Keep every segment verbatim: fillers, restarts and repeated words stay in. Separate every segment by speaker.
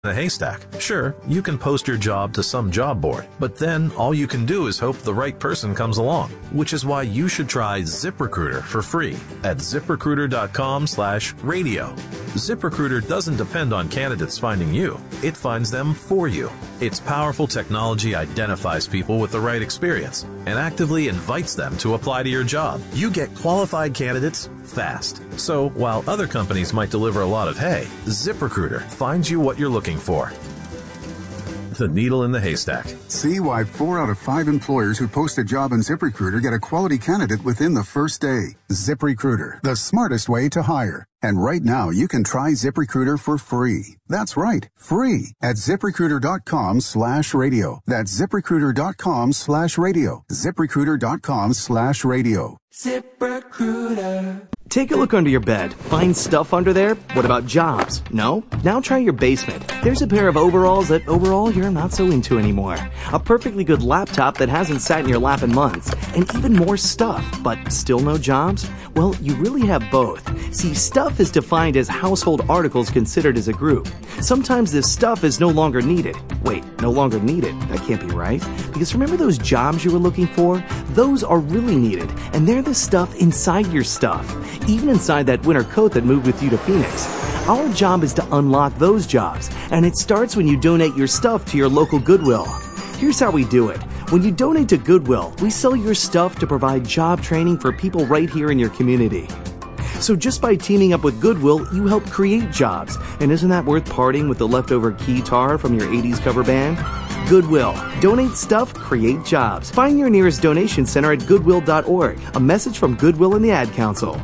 Speaker 1: a haystack. Sure, you can post your job to some job board, but then all you can do is hope the right person comes along, which is why you should try ZipRecruiter for free at ZipRecruiter.com slash radio. ZipRecruiter doesn't depend on candidates finding you. It finds them for you. Its powerful technology identifies people with the right experience and actively invites them to apply to your job. You get qualified candidates fast. So while other companies might deliver a lot of hay, ZipRecruiter finds you what you're looking for. The needle in the haystack.
Speaker 2: See why four out of five employers who post a job on ZipRecruiter get a quality candidate within the first day. ZipRecruiter, the smartest way to hire. And right now, you can try ZipRecruiter for free. That's right, free at ZipRecruiter.com slash radio. That's ZipRecruiter.com slash radio. ZipRecruiter.com slash radio.
Speaker 3: ZipRecruiter.
Speaker 4: Take a look under your bed. Find stuff under there? What about jobs? No? Now try your basement. There's a pair of overalls that overall you're not so into anymore. A perfectly good laptop that hasn't sat in your lap in months. And even more stuff, but still no jobs? Well, you really have both. See, stuff is defined as household articles considered as a group. Sometimes this stuff is no longer needed. Wait, no longer needed? That can't be right. Because remember those jobs you were looking for? Those are really needed, and they're the stuff inside your stuff. Even inside that winter coat that moved with you to Phoenix. Our job is to unlock those jobs, and it starts when you donate your stuff to your local Goodwill. Here's how we do it. When you donate to Goodwill, we sell your stuff to provide job training for people right here in your community. So just by teaming up with Goodwill, you help create jobs. And isn't that worth parting with the leftover keytar from your eighties cover band? Goodwill. Donate stuff, create jobs. Find your nearest donation center at goodwill dot org. A message from Goodwill and the Ad Council.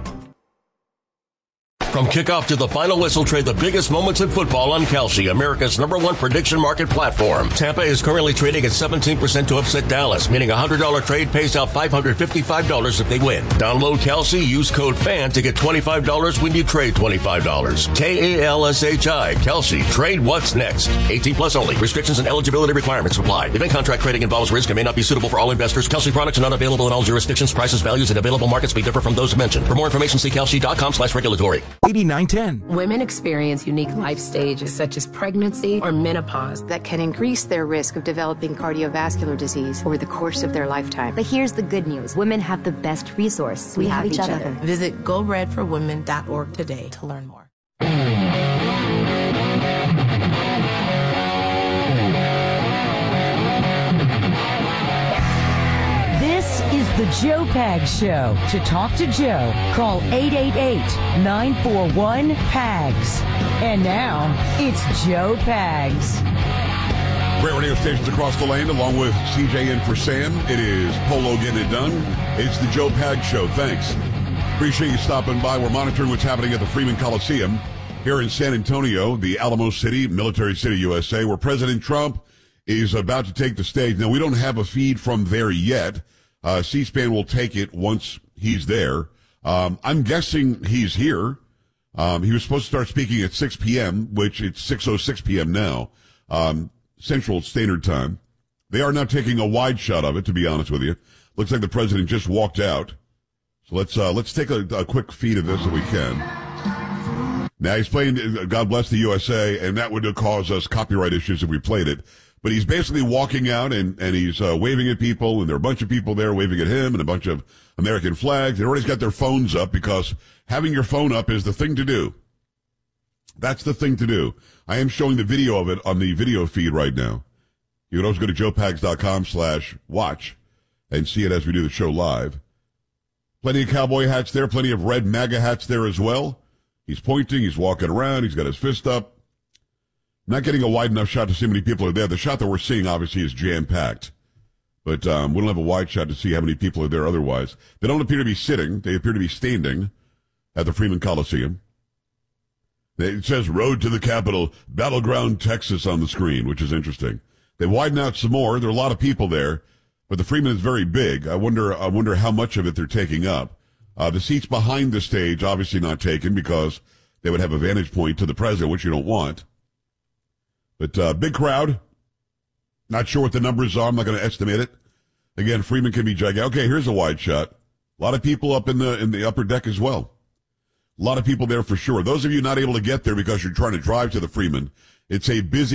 Speaker 5: From kickoff to the final whistle, trade the biggest moments in football on Kalshi, America's number one prediction market platform. Tampa is currently trading at seventeen percent to upset Dallas, meaning a one hundred dollars trade pays out five hundred fifty-five dollars if they win. Download Kalshi, use code FAN to get twenty-five dollars when you trade twenty-five dollars. K A L S H I, Kalshi. Trade what's next. eighteen plus only. Restrictions and eligibility requirements apply. Event contract trading involves risk and may not be suitable for all investors. Kalshi products are not available in all jurisdictions. Prices, values, and available markets may differ from those mentioned. For more information, see kalshi dot com slash regulatory.
Speaker 6: eighty-nine ten.
Speaker 7: Women experience unique life stages such as pregnancy or menopause
Speaker 8: that can increase their risk of developing cardiovascular disease over the course of their lifetime.
Speaker 9: But here's the good news. Women have the best resource.
Speaker 7: We, we have, have each, each other. other. Visit go red for women dot org today to learn more.
Speaker 10: This is the Joe Pags Show. To talk to Joe, call eight eight eight, nine four one, P A G S. And now, it's Joe Pags.
Speaker 11: Great radio stations across the land, along with C J in for Sam. It is Polo getting it done. It's the Joe Pags Show. Thanks. Appreciate you stopping by. We're monitoring what's happening at the Freeman Coliseum here in San Antonio, the Alamo City, Military City, U S A, where President Trump is about to take the stage. Now, we don't have a feed from there yet. Uh, C-SPAN will take it once he's there. Um, I'm guessing he's here. Um, he was supposed to start speaking at six p.m., which it's six oh six p.m. now, um, Central Standard Time. They are now taking a wide shot of it, to be honest with you. Looks like the president just walked out. So let's, uh, let's take a, a quick feed of this if we can. Now he's playing God Bless the U S A, and that would cause us copyright issues if we played it. But he's basically walking out and, and he's uh, waving at people, and there are a bunch of people there waving at him and a bunch of American flags. Everybody's got their phones up because having your phone up is the thing to do. That's the thing to do. I am showing the video of it on the video feed right now. You can always go to joe pags dot com slash watch and see it as we do the show live. Plenty of cowboy hats there, plenty of red MAGA hats there as well. He's pointing, he's walking around, he's got his fist up. Not getting a wide enough shot to see how many people are there. The shot that we're seeing, obviously, is jam-packed. But um, we don't have a wide shot to see how many people are there otherwise. They don't appear to be sitting. They appear to be standing at the Freeman Coliseum. It says Road to the Capitol, Battleground, Texas on the screen, which is interesting. They widen out some more. There are a lot of people there, but the Freeman is very big. I wonder I wonder how much of it they're taking up. Uh, the seats behind the stage, obviously not taken because they would have a vantage point to the president, which you don't want. But uh, big crowd. Not sure what the numbers are. I'm not going to estimate it. Again, Freeman can be gigantic. Okay, here's a wide shot. A lot of people up in the in the upper deck as well. A lot of people there for sure. Those of you not able to get there because you're trying to drive to the Freeman, it's a busy